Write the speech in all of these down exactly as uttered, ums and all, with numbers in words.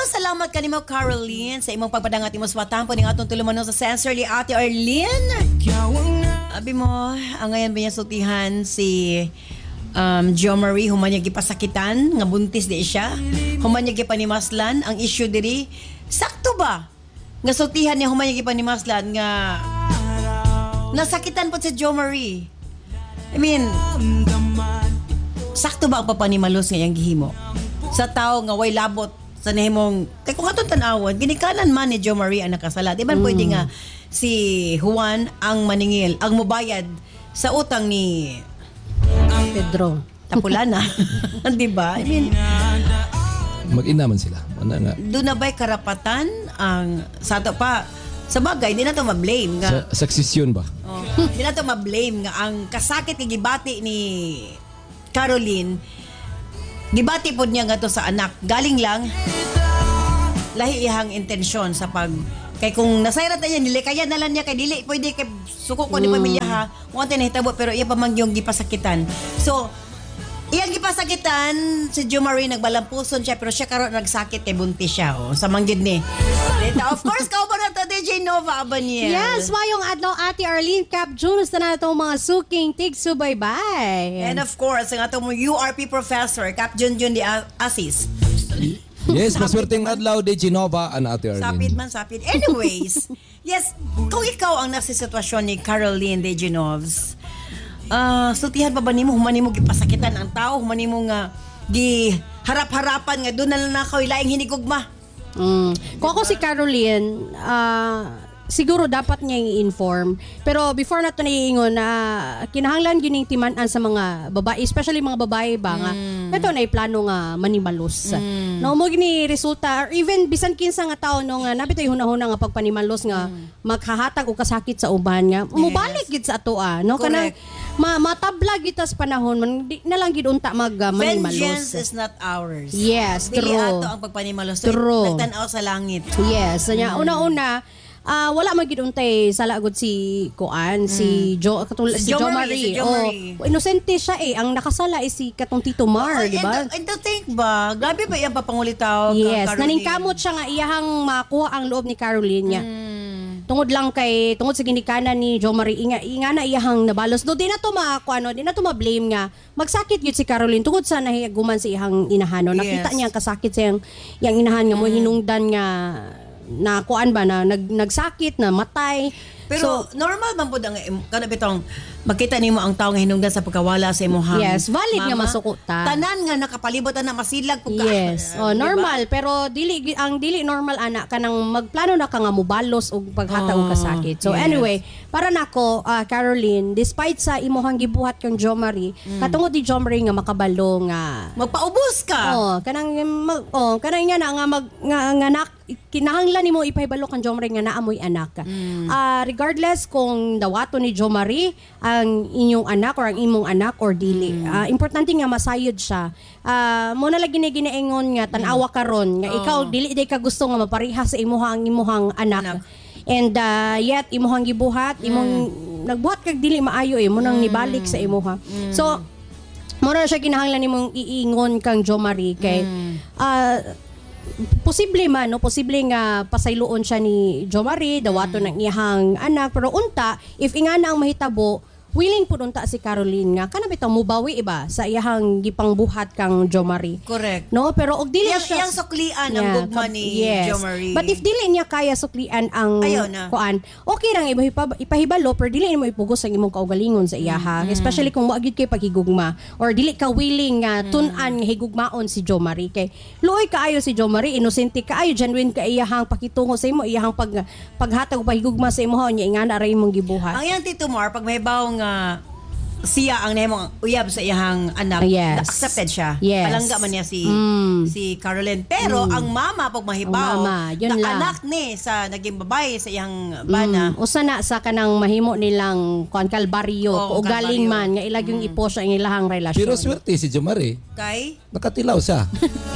salamat kanimo Caroline sa imong pagpadangat imong swatampo ning atong tulumanon sa sensor ni Ate Arlene. Abi mo, ang ngayon binyasultihan si um, Jo Marie human niya gipasakitan nga buntis di siya. Human niya gipanimaslan ang issue diri. Sakto ba? Nga sultihan niya human niya gipanimaslan nga nasakitan po si Jo Marie. I mean, sakto ba ang papanimalos nga iyang gihimo? Sa tao nga way labot sa nahimong kay kung atong tan-awon ginikanan man ni Jo Marie ang nakasala. Di ba mm. pwede nga si Juan ang maningil, ang mubayad sa utang ni Pedro Tapulana. Di ba? I mean, mag-inaman sila. Ano nga? Doon na ba'y karapatan ang sa ato pa sa bagay, hindi na to ma-blame nga. Sa succession ba? Oh, hindi na to ma-blame nga ang kasakit ni gibati ni Caroline. Gibati po niya nga to sa anak. Galing lang lahi ihang intensyon sa pag kay kung nasayrat na niya nili kaya nalan niya kay dili pwede kay suko ko ni pamilya ha mo ante nahitabo pero iya pa man yung gipasakitan. So iyang gipasakitan si Jo Marie nagbalampuson siya pero siya karon nagsakit kay buntis siya oh sa manggid ni. Of course kao ba na to D J Nova Abaniel. Yes, mayong adlaw Ate Arlene Cap Junos na nato mga suking tigsubaybay. And of course ang atong U R P professor Cap Junjun di Asis. Yes, maswerteng adlaw D J Nova and Ate Arlene. Sapid man, sapid. Anyways, yes, kung ikaw ang nasa sitwasyon ni Caroline D J Novs, uh, sultihan pa ba nimo human nimo gipasakitan ang tao, human nimo nga di harap-harapan nga doon na lang nakaw ilaing hinigugma. Mm. Kung ako si Caroline, uh, siguro dapat niya i-inform. Pero before na ito naiingon na uh, kinahanglan gining timan-an sa mga babae, especially mga babae ba nga, mm. ito na plano nga manimalos. Mm. No, mo gini resulta, or even bisan kinsa nga tao no nga nabitoy hunahuna nga pagpanimalos nga mm. maghahatag o kasakit sa uban nga, yes. mubalik gid sa ato ah. No? Kanang ma matabla gid tas panahon man di na lang gid unta mag uh, manimalos. Vengeance is not ours. Yes, Dili true. ato ang pagpanimalos. So, true. nagtan-aw sa langit. Yes, mm. una-una Ah, uh, wala magiduntay sa laagod si Kuan, mm. si Jo katulad si, si Jo Marie. Si Jo Marie. Oh, inosente siya eh. Ang nakasala is si katong Tito Mar, oh, di ba? And to think ba, grabe ba iyang papangulitaw yes, ka Caroline? naningkamot siya nga iyahang makuha ang loob ni Caroline niya. Mm. Tungod lang kay tungod sa ginikanan ni Jo Marie, inga, inga na iyahang nabalos. Do di na to ma ano, di na to ma-blame nga. Magsakit gyud si Caroline tungod sa nahiyaguman si iyang inahan. No? Nakita yes. niya ang kasakit sa iyang, iyang inahan nga mm. mo hinungdan nga na kuan ba na nag, nagsakit na matay pero so, normal man pud ang kana bitong makita nimo ang tawo nga hinungdan sa pagkawala sa imong yes valid mama, nga masukuta tanan nga nakapalibot na masilag pug yes oh normal diba? Pero dili ang dili normal ana kanang magplano na ka nga mobalos og paghatag og kasakit so yes. Anyway para nako uh, Caroline despite sa imong gibuhat kang Jo Marie mm. katungod ni Jo Marie nga makabalo nga magpaubos ka oh kanang mag, oh kanang nga na nga mag nga, nga nak kinahanglan nimo ipahibalo kang Jo Marie nga naamoy anak mm. uh, regardless kung dawato ni Jo Marie ang inyong anak or ang imong anak or dili. Mm. Uh, importante nga masayod siya. Uh, mo na lagi ni ginaingon nga tanawa karon nga oh. ikaw dili day ka gusto nga mapariha sa imuhang imuhang anak. anak. And uh, yet imuhang gibuhat, imong mm. nagbuhat kag dili maayo eh mo nang mm. nibalik sa imuha. Mm. So mo na siya kinahanglan nimong iingon kang Jo Marie kay mm. uh, posible man no posible nga pasayloon siya ni Jo Marie dawato mm. ng iyahang anak pero unta if ingana ang mahitabo willing po unta si Caroline nga kana bitaw mubawi iba sa iyahang gipangbuhat kang Jo Marie. Correct. No, pero og dili yang, siya yang suklian ang yeah, gugma ni yes. Jo Marie. But if dili niya kaya suklian ang kuan, okay ra nga ipahibalo pero dili mo ipugos ang imong kaugalingon sa iyaha, mm. especially kung moagid kay paghigugma or dili ka willing nga uh, tun-an nga higugmaon si Jo Marie kay luoy kaayo si Jo Marie, innocent kaayo, genuine ka iyahang pakitungo sa imo, iyahang pag paghatag og pahigugma sa imo nya ingana ra imong gibuhat. Ang yang Tito Mar pag mahibaw nga siya ang nahimong uyab sa iyang anak, yes. accepted siya. Yes. Palangga man niya si mm. si Caroline. Pero mm. ang mama pag mahibaw mama, na lang. anak ni sa naging babae sa iyang bana. Mm. Usa na sa kanang mahimo nilang kon kalbaryo o galing man nga ilag yung mm. ipo sa ilang relasyon. Pero swerte si Jo Marie. Kay nakatilaw siya.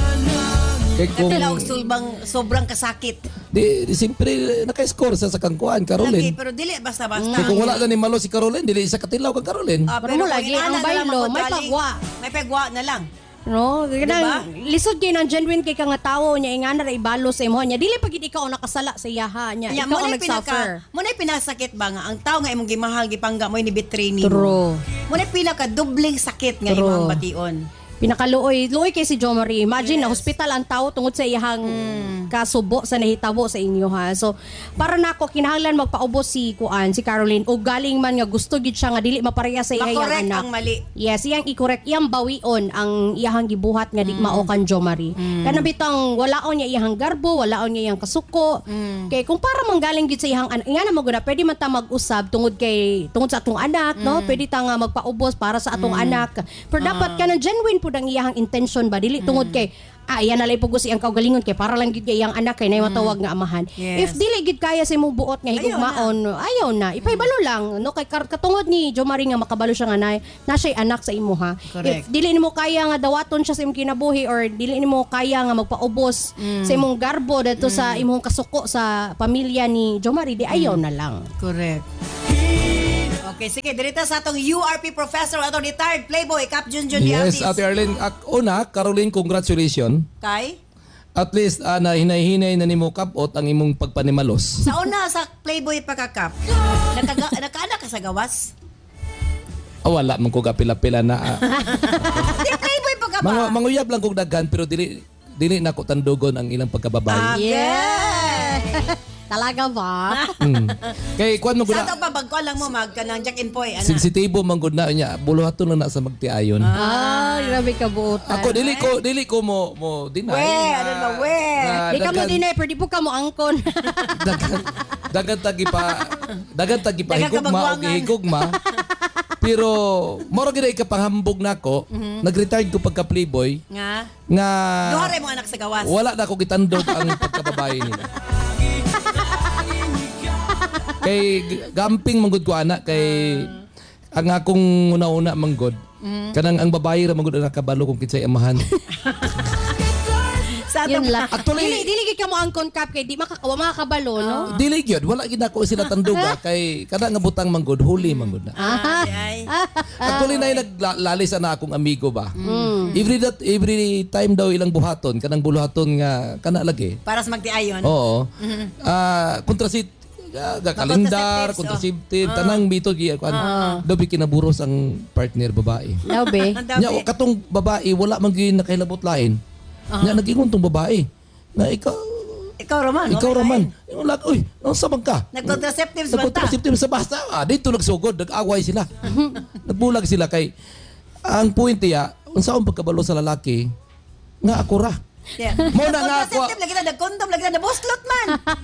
Kung nakatilaw sulbang sobrang kasakit. Di, di simpre naka-score sa sa kangkuan Caroline. Lagi, pero dili basta-basta. Mm. Kung wala na ni malo si Caroline, dili isa katilaw kang Caroline. Ah, pero, pero lagi ang baylo may pagwa. May pagwa na lang. No, Diba? kanang lisod kay nang genuine kay ka nga tawo niya ingana ra ibalo sa imo niya. Dili pagid ikaw ang nakasala sa iyaha niya. Yeah, ikaw mo ang na pinaka, nag-suffer. mo na pinasakit ba nga ang tao nga imong gimahal gipangga mo ni betray nimo. True. Mo na pinaka dubling sakit nga True. imong bation. Pinakaluoy, luoy kay si Jo Marie. Imagine Yes. na hospital ang tao tungod sa iyahang kasubo sa nahitabo sa inyo ha. So para nako kinahanglan magpaubos si Kuan, si Caroline o galing man nga gusto gid siya nga dili mapareha sa iyang Ma-correct anak. ang mali. Yes, iyang i-correct, iyang bawion ang iyahang gibuhat nga di mao kan Jo Marie. Kana bitang walaon niya iyahang garbo, walaon niya iyang kasuko. Kay kung para manggaling gid sa iyahang anak, nga na mo guna pwede man ta mag-usab tungod kay tungod sa atong anak, no? Pwede ta nga magpaubos para sa atong anak. Pero dapat kanang genuine pud ang iyahang intention ba dili tungod kay ah yan nalay pugos iyang kaugalingon kay para lang gid kay iyang anak kay nay matawag nga amahan. Yes. If dili gid kaya sa imong buot nga higugmaon, ayaw na. Ipaybalo lang no kay kar- katungod ni Jo Marie nga makabalo siya nga nay na siya'y anak sa imo ha. Correct. If dili nimo kaya nga dawaton siya sa imong kinabuhi or dili nimo kaya nga magpaubos sa imong garbo dito sa imong kasuko sa pamilya ni Jo Marie, di ayaw na lang. Correct. Okay, sige, dirita sa atong U R P professor, atong retired playboy, Cap Junjun Yes, Dialdis. Ate Arlene. Ak- una, Caroline, congratulations. Kay? At least, uh, na hinay-hinay na nimo kapot ang imong pagpanimalos. Sa una, sa playboy pa ka, Cap, nakaga, nakaanak ka sa gawas? Oh, wala, man ko kapila-pila na. ah. Di playboy pa ka ba? Mga, manguyab lang kong daghan, pero dili, dili na ko tandugon ang ilang pagkababae. Yeah. Talaga ba? Mm. Kay kuan mo Sa guna, ito pa, bagko lang mo, mag ka ng Jack and Poy, ana. sensitibo man gud na niya, buluhaton lang na sa magtiayon. Ah, grabe ka buotan. Ako dili ko dili ko mo mo dinay. We, na- ano na, we. na Di ka mo dagan- din eh, pero di po ka mo angkon. dagan dagan tagi pa dagan tagi pa Dagan ka higugma o magbuangan. higugma. Pero moro gid ka panghambog nako. Nag-retired ko pagka playboy Nga. nga Duhare mo anak sa gawas. wala na ko gitandog ang pagkababae nila. Kay g- gamping manggod ko anak kay ang akong una-una manggod. Kanang ang babae ra manggod ang nakabalo kung kinsay amahan. Sa Yun atong lang. Actually- dili, dili gid ka mo angkon Kap kay di makakawa makakabalo, no? Dili gyud wala gid ako sila tanduga kay kada nga butang manggod huli manggod na. Ah, di ay. Actually na naglalis na akong amigo ba. Every that every time daw ilang buhaton kanang buluhaton nga kana lagi. Para sa magtiayon. Oo. Ah, kontrasit uh, kalendar, Contraceptives, contraceptive, tanang bito gi kuan. Daw bi kinaburos ang partner babae. Labi. Ang dami. Nya o katong babae wala man gyud nakahilabot lain. Nya nagingon tong babae na ikaw Ikaw, Roman. ikaw okay, raman. Yung lag, uy, ano sa ka? Nag-contraceptives ba ta? Nag-contraceptive sa basta. Ah, dito nagsugod, nag-away sila. Nagbulag sila kay ang point ya, unsaon pagkabalo sa lalaki nga ako ra. Yeah. Mo na nga ako. Contraceptive lagi na, nag-condom lagi na, nabuslot man.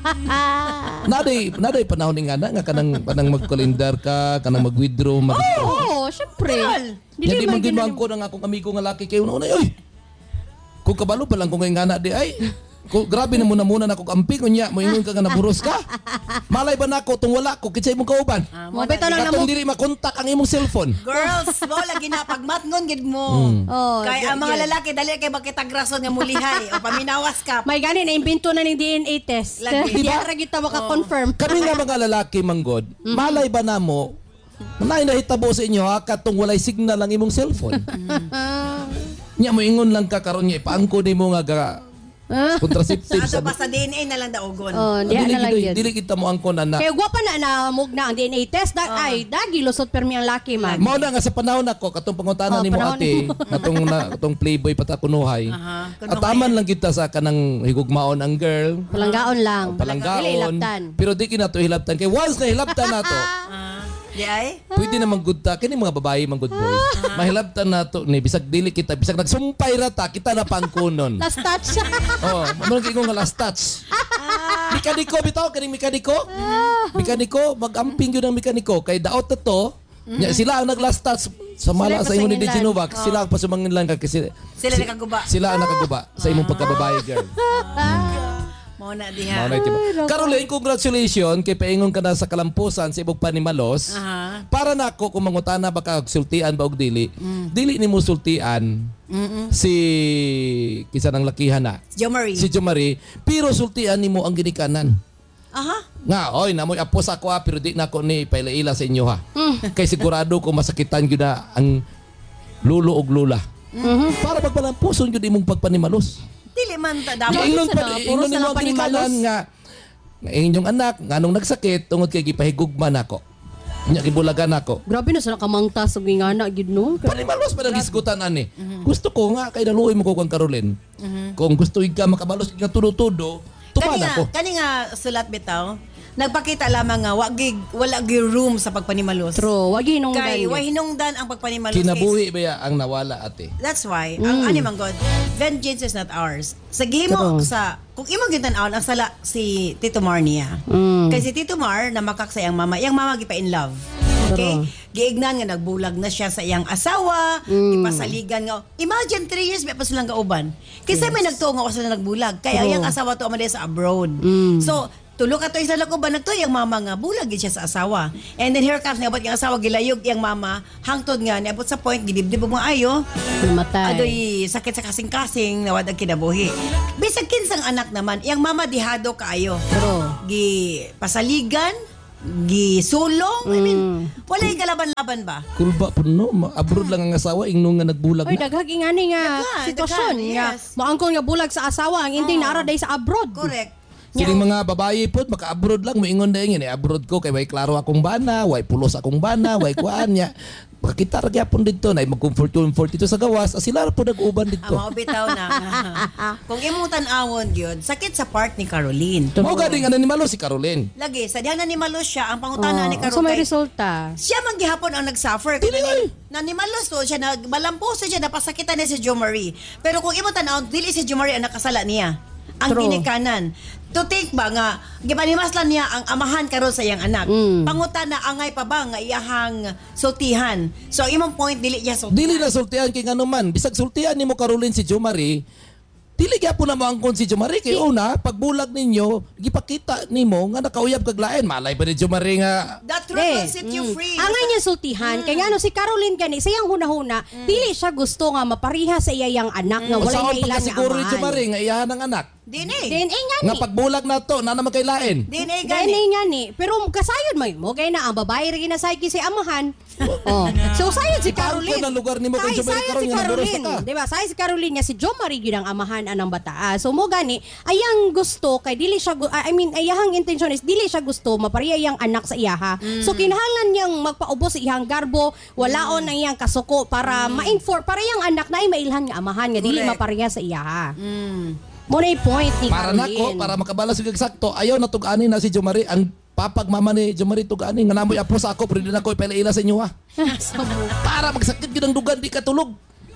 Naday, naday panahon ni nga na nga kanang kanang mag-calendar ka, kanang mag-withdraw, mag Oo, syempre. Tol. Nya di man man ginman ko ng akong amigo nga laki kay una oy. Kung kabalo pa lang kung nga na di ay ko grabe na muna muna na ko amping unya mo ingon ka nga naburos ka. Malay ba nako tong wala ko kinsay imong kauban? Ah, Mo beto lang Katong namo. dili makontak ang imong cellphone. Girls, mo lagi na pagmatngon gid mo. Oh, Kay di- ang mga di- lalaki dali kay makitagrason nga mulihay o paminawas ka. May gani na imbento na ng D N A test. Lagi. Di ara kita maka-confirm. Kami nga mga lalaki manggod, malay ba namo Nay nahitabo sa inyo ha katong walay signal ang imong cellphone. Nya mo ingon lang ka karon nya ipaangko nimo nga ga Ah. contraceptive Sa ato sa pa sa D N A na lang daogon. Oh, di dili na lang gid yun. dili kita mo angkon ana. Kaya gwapa na na mug na ang D N A test. Da, Ay, dagi lusot permi ang laki man. Mao na nga sa panahon nako katong pangutana Oh, nimo panahon ate, katong na, katong playboy pata kunuhay. Aha, kunuhay. Ataman lang kita sa kanang higugmaon ang girl. Palanggaon lang. Dili Palanggaon. ilaptan. Pero di kinato hilabtan kay once na hilabtan nato, Ah, di ay? pwede na manggudta kini mga babae man good boys. Mahilabtan nato ni bisag dili kita bisag nagsumpay ra ta kita na pangkunon. Last touch. Oh, mo nang nga last touch. Mekaniko bitaw kani mekaniko. Mekaniko mag-amping gyud ang mekaniko kay daot na to. Nya sila ang nag-last touch sa mala Sila sa ingon ni pasangin D J lang. Novak. Sila ang pasumangin lang ka kasi Sila nakaguba. sila ang nakaguba sa imong pagkababae girl. Mo na Mao diha. na iti mo. Caroline, congratulations kay paingon ka na sa kalampusan sa ibog panimalos. Aha. Para nako kung mangutana ba ka sultian ba og dili. Dili nimo sultian si kisa nang lakihan na. Jo Marie. Si Jo Marie, pero sultian nimo ang ginikanan. Aha. Nga, oy, namoy apos ako ha, pero di na ko ni pailaila sa inyo ha. Kay sigurado ko masakitan gyud na ang lulo og lula. Para magpalampuson yun imong pagpanimalos. Dili man ta dapat. Grabe Ingon sa pa, na, puro ingon sa nimo lang panimalos. ginikanan nga nga inyong anak nganong nagsakit tungod kay gipahigugman ako. Nya gibulagan ako. Grabe na sa nakamangta sa gingana gid no. Panimalos pa nang gisgutan ani. Gusto ko nga kay naluoy mo ko kang Caroline. Kung gusto ka makabalos nga tudo-tudo, tuman Kani ako. nga, kani nga sulat bitaw. Nagpakita lamang nga wa gig wala gig room sa pagpanimalos. True, wagi nung Kay wa dan. hinungdan ang pagpanimalos. Kinabuhi ba ya ang nawala ate? That's why, ang ani man God, vengeance is not ours. Sa gihimo True. sa kung imo gitan-aw ang sala si Tito Mar niya. Mm. Kay si Tito Mar na makak sa iyang mama, iyang mama gipa in love. Okay? Giignan nga nagbulag na siya sa iyang asawa, ipasaligan nga. Imagine three years may pa silang kauban. Kasi may nagtuo nga ako sila nagbulag. Kaya True. iyang asawa to amalay sa abroad. So, tulo ka to isa lang ko ba nagto yung mama nga bulag gid siya sa asawa. And then here comes niabot yung asawa gilayog yung mama hangtod nga niabot sa point gidibdib mo ayo. Namatay. Adoy sakit sa kasing-kasing nawad ang kinabuhi. Bisag kinsang anak naman, iyang mama dihado kaayo. True. Gi pasaligan, gi sulong. I mean, Mm. wala yung kalaban-laban ba? Kulba po no, ma- abroad lang ang asawa ingno nga nagbulag Oy, na. daghag ingani nga Daghan, sitwasyon daghan, nga yes. maangkon nga bulag sa asawa ang ending Oo. naara day sa abroad. Correct. Sining mga babae po, maka-abroad lang, moingon na yun, abroad ko, kay way klaro akong bana, way pulos akong bana, way kuan niya. Makita ra gyapon dito, na mag-comfort-comfort dito sa gawas, sila po nag-uban Ang dito. mga bitaw na. Kung imong tan-awon gyud, sakit sa part ni Caroline. Mao gani nga nanimalo si Caroline. Lagi, sa diyan na ni Malos siya, ang pangutana ni Oh, Caroline. so may resulta. Siya man gihapon ang nag-suffer. Dili ay. Nanimalos to siya, nagmalampuso siya, napasakitan niya si Jo Marie. Pero kung imo tan-awon, dili si Jo Marie ang nakasala niya. Ang True. ginikanan. To think ba nga, gipanimas lang niya ang amahan karon sa iyang anak. Mm. Pangutana, angay pa ba nga iyahang sultihan. So, imong point, dili niya sultihan. Dili na sultihan kay ngano man, bisag sultihan nimo Caroline si Jo Marie, dili gyapon na mo angkon si Jo Marie kay una pagbulag ninyo, gipakita nimo nga nakauyab kag lain, malay ba ni Jo Marie nga The truth Eh, will set you mm. free. Angay niya sultihan. Kaya nga no, si Caroline gani, sayang huna-huna, dili siya gusto nga mapariha sa iyang anak nga walay usaon kailan nga pagkasiguro ni Jo amahan. Marie nga iyahan ang anak. D N A. D N A nga Nga ni. pagbulag na to, na naman kay lain. D N A D N A gani. nga ni. Pero kasayod mo, mo kaya na ang babae rin ginasay si amahan. oh. So sayod si Caroline. Ipaangkon ang lugar nimo kay Say- Jo Marie sayod karon si nga naburos Caroline. ka. Di ba? Sayod si Caroline nga si Jo Marie gyud ang amahan anang bataa. So mo gani, ayang gusto kay dili siya gu- I mean ayahang intention is dili siya gusto mapariya iyang anak sa iyaha. So kinahanglan niyang magpaubos sa iyang garbo, walaon ang iyang kasuko para ma-inform para iyang anak na ay mailhan nga amahan nga dili Correct. mapariya sa iyaha. Mm. Mo na yung point ni Para nako, Caroline. para makabalas yung eksakto, ayaw na tug-ani na si Jo Marie. Ang papag mama ni Jo Marie tug-ani, nga namoy apo sa ako, pero di na ko ipaila sa inyo ha. Sa mo. Para magsakit yun ang dugan, di katulog.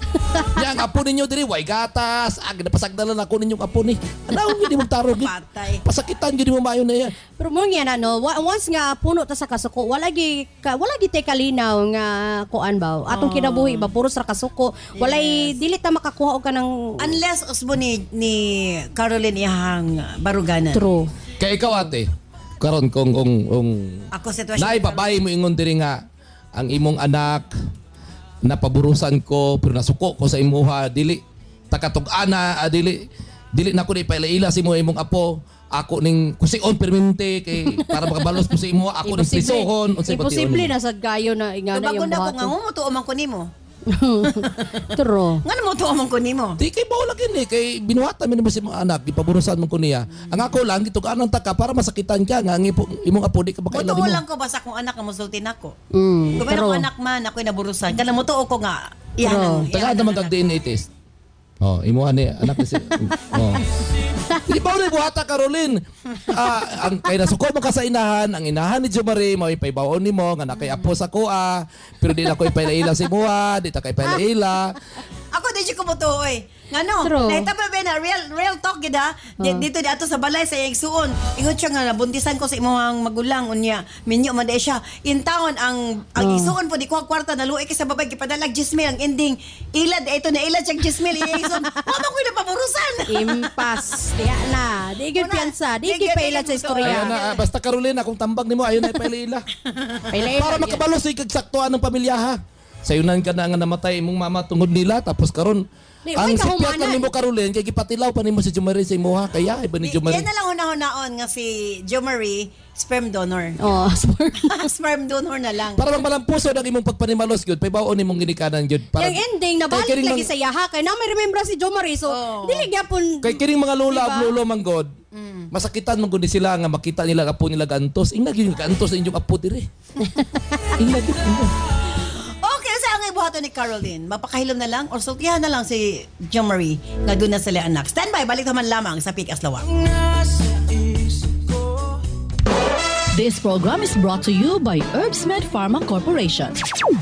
Yang apo ninyo diri, way gatas. Ah, ginapasagdalan ako ninyong apo ni. Ano, hindi mo tarog. Patay. Pasakitan yun mo mayo na yan. Pero mo nga ano, wa- once nga puno ta sa kasuko, wala gi ka, wala gi tay kalinaw nga kuan ba. Atong kinabuhi ba puro sa kasuko, walay dili ta makakuha og kanang Unless usbo ni, ni Caroline iyahang baruganan. true. Kaya ikaw ate, karon kung kung kung Ako sitwasyon. naay babae mo ingon diri nga ang imong anak napaburusan ko pero nasuko ko sa imuha dili takatug-ana ah, dili dili na ko di pailaila si mo imong apo ako ning kusion permente kay para makabalos ko sa imuha ako ning prisohon unsay imposible bation na sa gayo na ingana Tubago yung na ko nga buhaton. mo tuo man ko nimo. True. Nga mo tuo man ko nimo. di kay bawo lagi ni kay binuhatan mi mo si imong anak gipaburusan man ko niya ang ako lang gitug-anan taka para masakitan ka nga ang ipo- imong apo di ka Mo bakaila tuo nimo lang ko basta kung anak nga musultin ako. Mm, Kung pero true. anak man ako'y naburusan. Kana mo tuo ko nga iyan ang taga naman kag D N A test. Oh, imuha ni anak ni si. Oh. Di ba ulit buhata Caroline? Ah, ang kay nasuko mo ka sa inahan, ang inahan ni Jo Marie mao ipaibaon nimo nga nakay apo sa kuha, pero di na ko ipailaila si imuha, di ta kay pailaila. Ako di siya kumutuo eh. Nga no, True. nahitabo ba na real real talk gid ha. Di- Dito di ato sa balay sa iyang suon. Ingon siya nga nabuntisan ko sa imong magulang unya. Minyo man day siya. In town ang ang isuon po di ko kwarta naluoy kay sa babay gipadalag Gismil ang ending. Ilad ito na ilad siyang Gismil iya isuon. Wa man ko napaburusan. Impas. Diya na. Di gyud Una, piyansa. Di di gyud gyud pailat sa gyud istorya. Ayan na, ah, basta Caroline akong tambag nimo ayon na ipailaila. Pailat. Para makabalos sa kagsaktuan ng pamilya ha. Sayunan ka na nga namatay imong mama tungod nila tapos karon Di, ang may sipyat kahumanan. nimo Caroline kay gipatilaw pa nimo si Jomari sa imuha kaya iba ni Di- Jomari. Yan na lang una-hunaon nga si Jo Marie, sperm donor. Oh, sorry. Sperm donor na lang. Para lang malampuso ang imong pagpanimalos gyud, paybaon nimong ginikanan gyud para Yung ending, nabalik kay kining lagi mga- sa yaha. Kaya na may remember si Jo Marie. So, Oh. dili gyapon. Kay kining mga lola Diba? ug lolo manggod. Masakitan man gud ni sila nga makita nila apo nila gantos. Ingna gyud gantos sa inyong apo dire. Ingna gyud. Okay, sa ang ibuhato ni Caroline, mapakahilom na lang or sultihan na lang si Jo Marie nga doon na sila anak. Stand by, balik naman lamang sa Pick Aslawa. This program is brought to you by Herbsmed Pharma Corporation.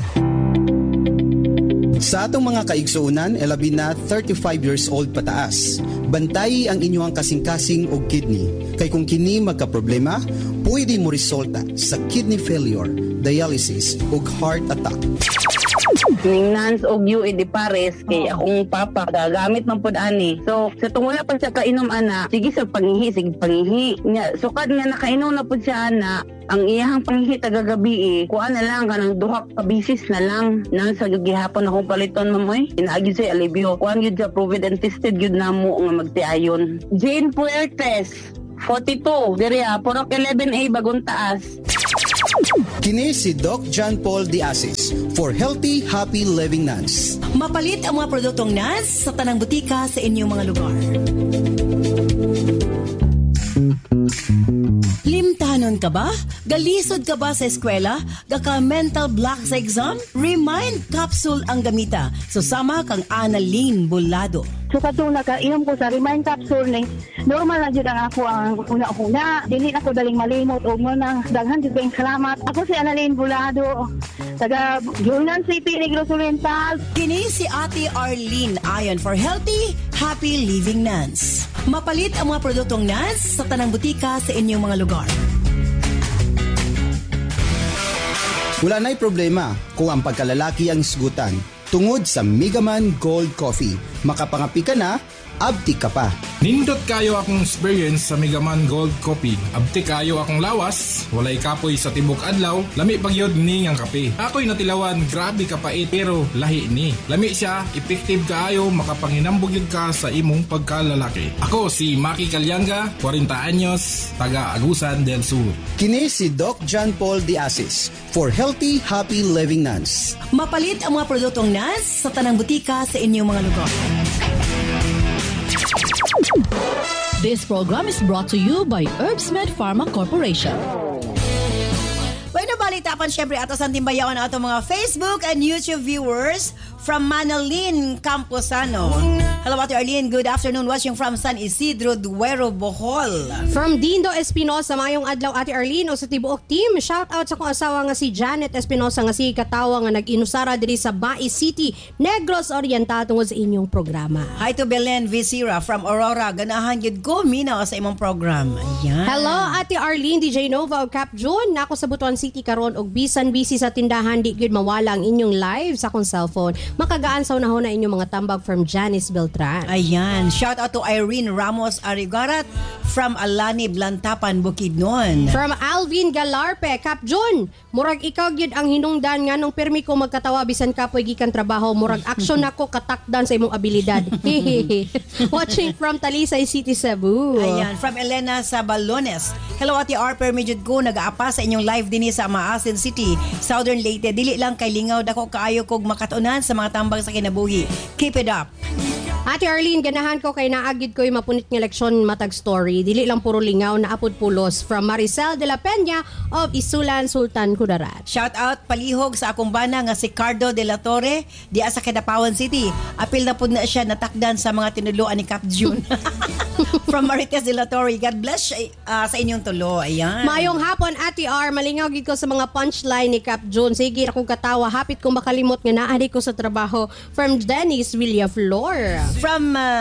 Sa atong mga kaigsuunan, elabi na thirty-five years old pataas. Bantayi ang inyong kasing-kasing og kidney. Kay kung kini magka-problema, pwede mo resulta sa kidney failure, dialysis ug heart attack. Ning Nance og U E di pares kay akong papa gagamit man pud ani. So sa tungod na pa siya kainom ana, sige sa pangihi, sige pangihi. Nya sukad nga nakainom na pud siya ana, ang iyahang pangihi tagagabi eh, kuha na lang kanang duha ka bisis na lang. Nang sa gihapon akong paliton mamoy, inaagi sa alibyo. Kuan gyud sa proven and tested gyud namo nga magtiayon. Jane Puertes, forty-two, diri ah, Purok eleven A Bagong Taas. Kini si Doc John Paul Diasis for Healthy, Happy Living Nuns. Mapalit ang mga produktong N A S sa tanang butika sa inyong mga lugar. Limtanon ka ba? Galisod ka ba sa eskwela? Gaka mental block sa exam? Remind capsule ang gamita. Susama kang Annalyn Bulado. So katong nakainom ko sa Remind Capsule ni normal na jud ang ako ang una-una. Dili ako daling malimot og mo nang daghan jud kayong salamat. Ako si Annalyn Bulado, taga Gilnan City, Negros Oriental. Kini si Ate Arlene ayon for Healthy, Happy Living Nuns. Mapalit ang mga produktong N A S sa tanang butika sa inyong mga lugar. Wala na'y problema kung ang pagkalalaki ang isgutan. Tungod sa Megaman Gold Coffee, makapangapi ka na, abti ka pa. Nindot kayo akong experience sa Megaman Gold Coffee. Abti kayo akong lawas, walay kapoy sa tibok adlaw, lami pagyod ni ang kape. Ako'y natilawan, grabe kapait pero lahi ni. Lami siya, effective kaayo, makapanginambog yun ka sa imong pagkalalaki. Ako si Maki Calyanga, forty anyos, taga Agusan del Sur. Kini si Doc John Paul Diasis for Healthy, Happy Living Nuns. Mapalit ang mga produktong N A S sa tanang butika sa inyong mga lugar. This program is brought to you by Herbsmed Pharma Corporation. Bueno, balitapan syempre ato sa timbayawan na ato mga Facebook and YouTube viewers from Manalin Camposano. Hello, Ate Arlene. Good afternoon. Watching from San Isidro, Duero, Bohol. From Dindo Espinosa, mayong adlaw Ate Arlene o sa tibuok team. Shout out sa kong asawa nga si Janet Espinosa nga si katawa nga nag-inusara diri sa Bai City, Negros Oriental tungod sa inyong programa. Hi to Belen Visira from Aurora. Ganahan yun ko, minaw sa imong program. Ayan. Hello Ate Arlene, D J Nova o Cap June. Nako sa Butuan City karon og bisan busy sa tindahan di gyud mawala ang inyong live sa akong cellphone. Makagaan sa unahon na inyong mga tambag from Janice Beltran. Ayan. Shout out to Irene Ramos Arigarat from Alani, Blantapan, Bukidnon. From Alvin Galarpe, Cap June, murag ikaw gyud ang hinungdan nga nung permi ko magkatawa bisan kapoy gikan trabaho, murag action nako katakdan sa imong abilidad. Hehehe. Watching from Talisay City, Cebu. Ayan, from Elena Sabalones. Hello, Ate R. Permijud ko, nag-aapa sa inyong live din sa Maasin City, Southern Leyte. Dili lang kay lingaw, dako kaayo kog makatunan sa mga tambang sa kinabuhi. Keep it up. Ate Arlene, ganahan ko kay naagid ko'y mapunit nga leksyon matag story. Dili lang puro lingaw na apod pulos. From Maricel de la Peña of Isulan, Sultan Kudarat. Shout out palihog sa akong bana nga si Cardo de la Torre di sa Kidapawan City. Apil na pud na siya natakdan sa mga tinuluan ni Cap June. From Marites de la Torre. God bless uh, sa inyong tulo. Ayan. Mayong hapon, Ate R, malingaw gid ko sa mga punchline ni Cap June. Sige, akong katawa. Hapit kong makalimot nga naadi ko sa trabaho. From Dennis Villaflor. From uh,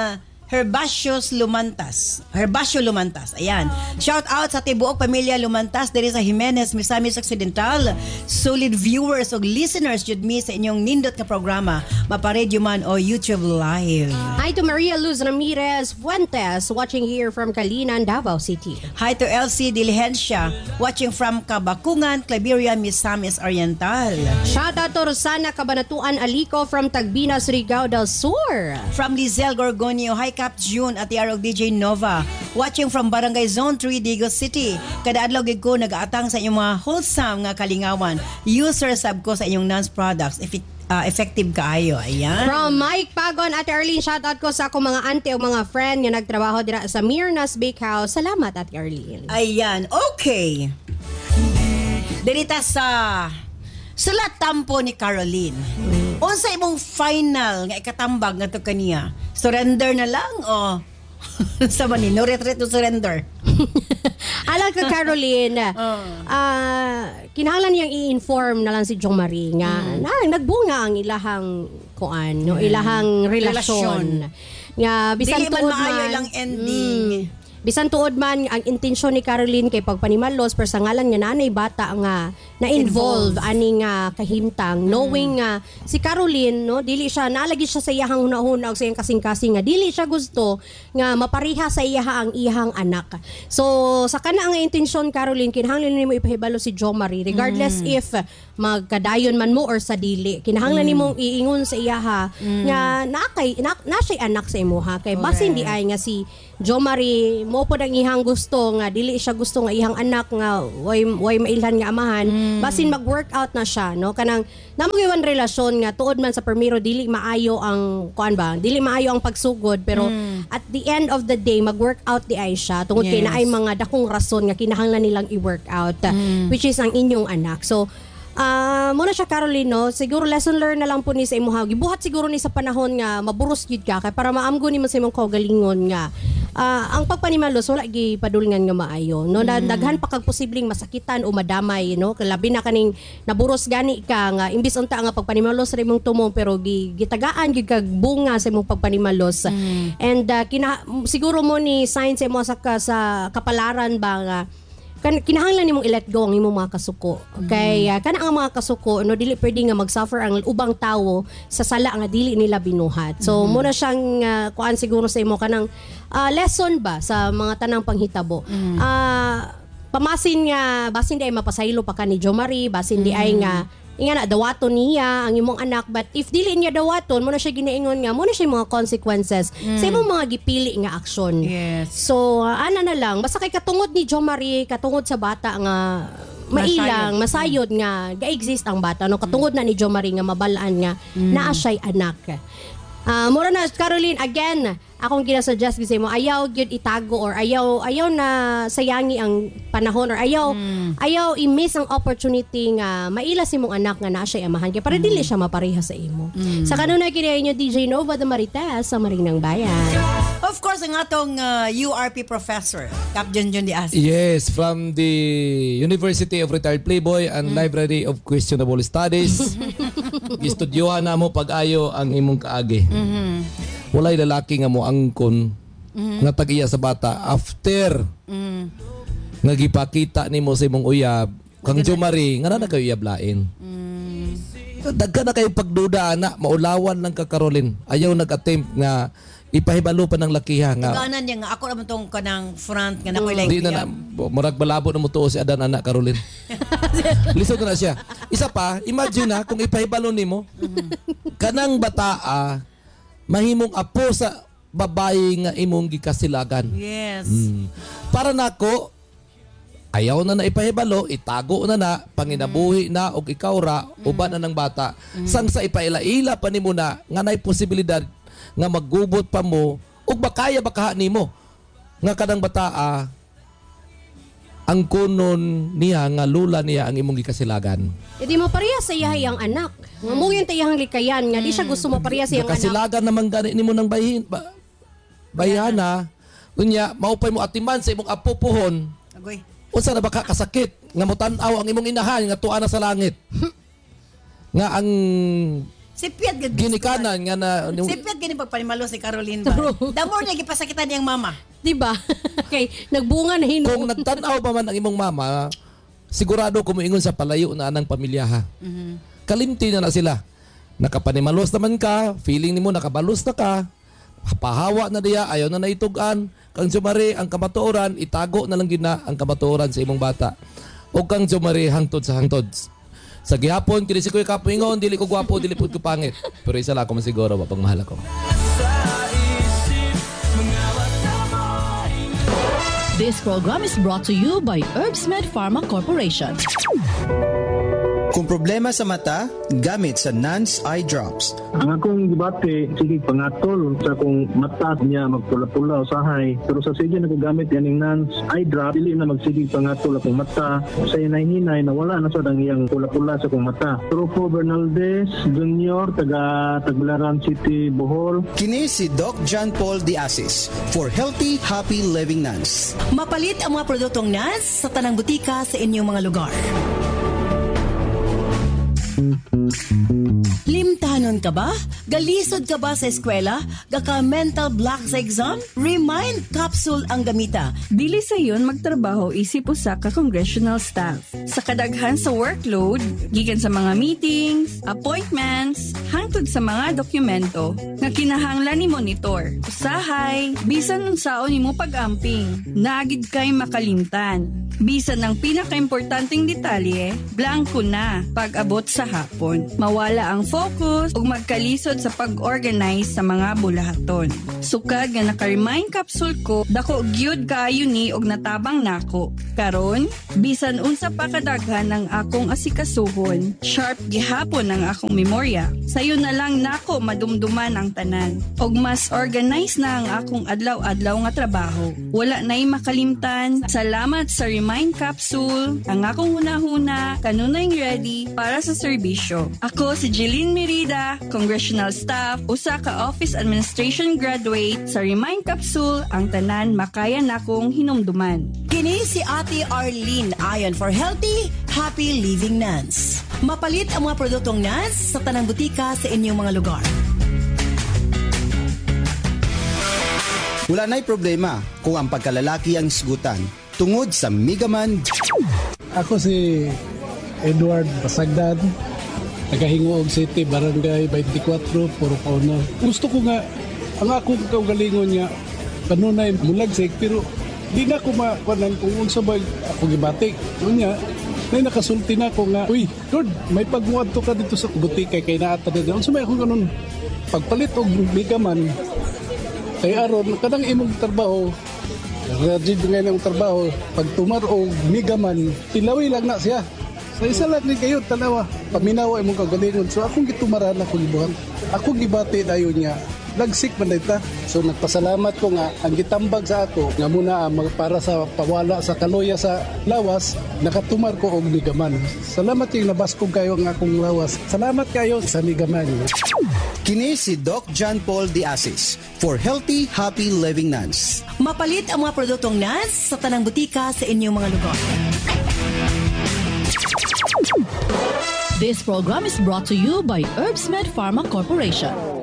Herbaceous Lumantas. Herbacio Lumantas. Ayan. Shout out sa tibuok pamilya Lumantas diri sa Jimenez, Misamis Occidental. Solid viewers o listeners jud mi sa inyong nindot nga programa, maparedyo man o YouTube Live. Hi to Maria Luz Ramirez Fuentes, watching here from Calinan, Davao City. Hi to L C Diligencia, watching from Kabakungan, Claveria, Misamis Oriental. Shout out to Rosana Cabanatuan Alico from Tagbinas, Surigao del Sur. From Lizelle Gorgonio, hi Cap June at Yarog D J Nova, watching from Barangay Zone three, Digos City. Kada adlaw gid ko nag-aatang sa inyong mga wholesome nga kalingawan. User sub ko sa inyong Nance products. If it, uh, effective kaayo. Ayan. From Mike Pagon at Arlene, shoutout ko sa akong mga auntie o mga friend nga nagtrabaho dira sa Mirna's Bakehouse. Salamat at Arlene. Ayan. Okay. Dirita sa sulat tampo ni Caroline. Mm. Unsa imong final nga ikatambag nga to kaniya? Surrender na lang o sa manin? No retreat to surrender. Alam ka, Caroline, uh. uh, kinahanglan niyang i-inform na lang si Jong Marie nga mm. na, nagbunga ang ilahang kuan, no, ilahang relasyon. Nga bisan dili man tuod maayo man lang ending. Mm, bisan tuod man ang intensyon ni Caroline kay pagpanimalos pero sa ngalan nga nanay bata nga na-involve ani nga kahimtang, knowing nga si Caroline, no, dili siya nalagi siya sa iyahang hunahuna og sa iyang kasing-kasing nga dili siya gusto nga mapariha sa iyaha ang iyahang anak. So sa kana nga intensyon, Caroline, kinahanglan nimo ipahibalo si Jo Marie regardless mm. if magkadayon man mo or sa dili. Kinahanglan mm. nimong iingon sa iyaha mm. nga nakay na, na siya anak sa imuha kay basin di ay nga si Jo Marie mo pod ang ihang gusto nga dili siya gusto nga ihang anak nga way way mailhan nga amahan. Mm. Basin mag-workout na siya, no, kanang namugiwan relasyon nga tuod man sa permiro dili maayo ang kuan ba, dili maayo ang pagsugod pero mm. at the end of the day mag-workout di ay siya tungod yes. kay naay mga dakong rason nga kinahanglan nilang i-workout mm. which is ang inyong anak. So Ah, uh, muna siya, Caroline, no? Siguro lesson learned na lang po ni sa imuha. Gibuhat siguro ni sa panahon nga maburos gyud ka kay para maamgo ni man sa imong kaugalingon nga uh, ang pagpanimalos wala gi padulngan nga maayo, no? Mm. Daghan pa kag posibleng masakitan o madamay, no? Labi na kaning naburos gani ka nga imbis unta nga pagpanimalos sa imong tumong pero gi, gitagaan gyud kag bunga sa imong pagpanimalos. Mm. And uh, kina, siguro mo ni sign sa imo sa, sa kapalaran ba nga kan kinahanglan nimong i-let go ang imong mga kasuko. Okay, mm. uh, kana ang mga kasuko no dili pwede nga mag-suffer ang ubang tawo sa sala nga dili nila binuhat. So mm. muna siyang uh, kuan siguro sa imo kanang uh, lesson ba sa mga tanang panghitabo. Mm. Uh, pamasin nga basin di ay mapasaylo pa ka ni Jo Marie, basin mm. di ay nga nga na dawaton niya ang imong anak, but if dili niya dawaton mo na siya ginaingon nga mo na siya mga consequences mm. sa imong mga gipili nga aksyon. Yes. So uh, ana na lang basta kay katungod ni Jo Marie, katungod sa bata nga mailang masayod mm. nga ga-exist ang bata, no, katungod mm. na ni Jo Marie nga mabalaan nga mm. naa siya'y anak. Uh, mura na, Caroline, again, akong ginasuggest kasi mo, ayaw gyud itago or ayaw ayaw na sayangi ang panahon or ayaw mm. ayaw i-miss ang opportunity nga maila si mong anak nga naa siya amahan kay para mm. dili siya mapareha sa imo. Mm. Sa kanunay kini inyo D J Nova de Marites sa Marinang Bayan. Of course, ang atong uh, U R P professor, Cap John John Diaz. Yes, from the University of Retired Playboy and mm. Library of Questionable Studies. Gistudyohan na mo pag-ayo ang imong kaagi. Mm-hmm. Walay lalaki nga mo angkon mm-hmm. nga tag-iya sa bata after mm-hmm. nga gipakita nimo sa imong uyab kang Jo Marie nga na kayo uyab lain. Mm-hmm. Dagka na kayo pagduda na maulawan lang ka, Caroline. Ayaw nag-attempt nga ipahibalo pa ng lakiha nga. Ganan niya nga ako naman tong kanang front nga nakoy like. Di na na murag balabo na mo tuo si Adan anak, Caroline. Lisod na siya. Isa pa, imagine na kung ipahibalo nimo. Mm-hmm. Kanang bataa mahimong apo sa babae nga imong gikasilagan. Yes. Mm. Para nako ayaw na na ipahibalo, itago na na, panginabuhi na og ikaw ra mm. uban na ng bata. Mm. Sang sa ipaila-ila pa nimo na nga nay posibilidad nga maggubot pa mo ug bakaya bakaha nimo nga kadang bataa ang kunon niya nga lula niya ang imong gikasilagan. E di mo pareha sa iyang anak. Nga mo yung tayang likayan nga di siya gusto mo pareha sa iyang anak. Kasilagan naman gani nimo ng bayin ba, bayana. Unya maupay mo atiman sa imong apo pohon. Agoy. Unsa na baka kasakit nga motan-aw ang imong inahan nga tuwa na sa langit. Nga ang Si Piat gid. Ginikanan nga na Si Piat gini pagpanimalo si Caroline ba. Damor niya gipasakitan niyang mama. Di ba? Okay, nagbunga na hinuon. kung nagtanaw pa man ang imong mama, sigurado kumuingon sa palayo na anang pamilya ha. Mhm. Kalimti na na sila. Nakapanimalos naman ka, feeling nimo nakabalos na ka, pahawa na diya, ayaw na naitugan. Kang sumari ang kamatuoran, itago na lang gina ang kamatuoran sa imong bata. O kang sumari hangtod sa hangtod. Sa gihapon, kini si Kuya Kapuingon, dili ko gwapo, dili po ko pangit. Pero isa lang ako masiguro, mapag mahal ako. This program is brought to you by Herbsmed Pharma Corporation. Kung problema sa mata, gamit sa Nance Eye Drops. Ang akong gibate, sige pangatol sa akong mata niya magpula-pula usahay. Pero sa sige nagagamit yan ng Nance Eye Drop, dili na magsige pangatol akong mata. Sa hinay-hinay na wala na sa dang iyang pula-pula sa akong mata. Rufo Bernaldez Junior, taga Tagbilaran City, Bohol. Kini si Doc John Paul De Asis for Healthy, Happy Living Nance. Mapalit ang mga produktong Nance sa tanang butika sa inyong mga lugar. Limtahanon ka ba? Galisod ka ba sa eskwela? Gaka mental block sa exam? Remind Capsule ang gamita. Dili sa yon magtrabaho isip usa ka congressional staff. Sa kadaghan sa workload, gikan sa mga meetings, appointments, hangtod sa mga dokumento nga kinahanglan ni monitor. Usahay, bisan unsaon nimo pag-amping, naagid kay makalimtan. Bisan ang pinaka-importanting detalye, blanco na pag-abot sa hapon. Mawala ang focus ug magkalisod sa pag-organize sa mga bulahaton. Sukad nga naka-remind capsule ko, dako gyud kaayo ni og natabang nako. Karon, bisan unsa pa kadaghan ang akong asikasuhon, sharp gihapon ang akong memorya. Sayo na lang nako madumduman ang tanan. Og mas organize na ang akong adlaw-adlaw nga trabaho. Wala na'y makalimtan. Salamat sa Remind Capsule. Ang akong hunahuna, kanunay ready para sa serbisyo. Ako si Jeline Merida, Congressional Staff, usa ka Office Administration Graduate sa Remind Capsule, ang tanan makaya nakong hinumduman. Kini si Ate Arlene Ayon for Healthy, Happy Living Nance. Mapalit ang mga produktong Nance sa tanang butika sa inyong mga lugar. Wala na'y problema kung ang pagkalalaki ang isgutan tungod sa Migaman. Ako si Edward Pasagdan, nagahingoog City, Barangay twenty-four, Puro Pauna. Gusto ko nga, ang akong kaugalingon nga, kanunay mulagsik, pero di na ko makuanan kung unsa ba ako gibatik. Unya, may nakasulti na ko nga, uy, Lord, may pagmuad to ka dito sa butika kay naata na dyan. Unsa may akong ganun, pagpalit og Migaman, kay aron, kadang imong trabaho, rajid ngayon ang trabaho, pag tumaro Migaman, tilawi lang na siya. Sa isa lang ni kayo, tanawa, paminawa imong kagalingon. So akong gitumaran ako gibuhan. Ako gibati dayon niya. Lagsik man dita. So nagpasalamat ko nga ang gitambag sa ako nga muna uh, para sa pawala sa kaluya sa lawas, nakatumar ko og Migaman. Salamat yung nabaskog kayo ang akong lawas. Salamat kayo sa Migaman. Kini si Doc John Paul De Asis for Healthy, Happy Living Nance. Mapalit ang mga produktong Nance sa tanang butika sa inyong mga lugar. This program is brought to you by Herbsmed Pharma Corporation.